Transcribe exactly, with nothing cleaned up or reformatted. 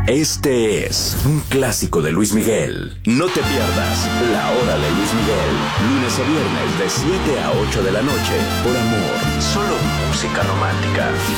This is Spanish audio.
Este es un clásico de Luis Miguel. No te pierdas La Hora de Luis Miguel, lunes a viernes de siete a ocho de la noche, por Amor, solo música romántica.